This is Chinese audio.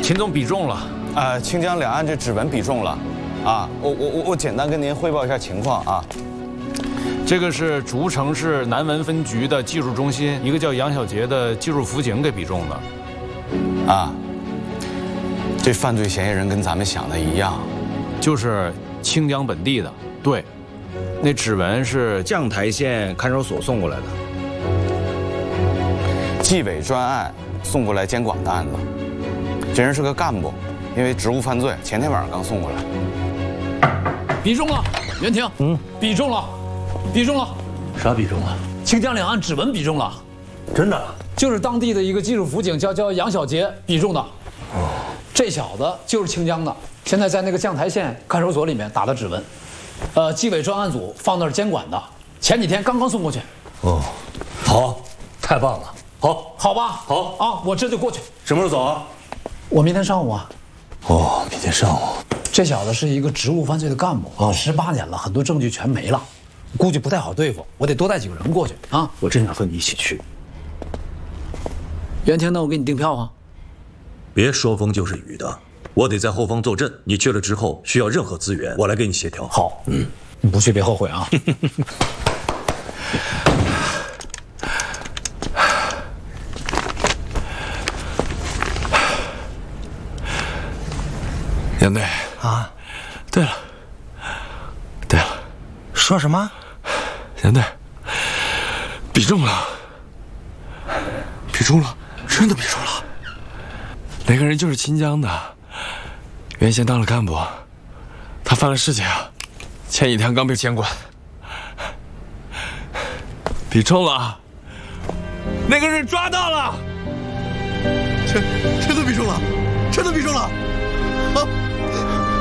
秦总比中了。 清江两岸这指纹比中了，啊，我简单跟您汇报一下情况啊。 这个是竹城市南文分局的技术中心，一个叫杨小杰的技术辅警给比中的。 啊，这犯罪嫌疑人跟咱们想的一样， 就是清江本地的。对，那指纹是绛台县看守所送过来的。 纪委专案送过来监管的案子，这人是个干部，因为职务犯罪，前天晚上刚送过来。 比中了，袁婷，比中了，比中了。 啥比中了？ 清江两岸指纹比中了， 真的？ 就是当地的一个技术辅警叫杨小杰比中的。哦，这小子就是清江的，现在在那个绛台县看守所里面打的指纹，纪委专案组放那儿监管的，前几天刚刚送过去。 哦，好，太棒了， 好吧， 好啊，我这就过去。 什么时候走啊？ 我明天上午啊。 哦，明天上午。 这小子是一个职务犯罪的干部，18年了，很多证据全没了，估计不太好对付，我得多带几个人过去啊。 我真想和你一起去。 袁婷，那我给你订票啊。 别说风就是雨的，我得在后方坐镇。你去了之后，需要任何资源，我来给你协调。 好，你不去别后悔啊。 杨队啊， 对了， 说什么？ 杨队，比中了，真的比中了。那个人就是清江的，原先当了干部，他犯了事情，前几天刚被监管，比中了，那个人抓到了， 真的比中了，啊！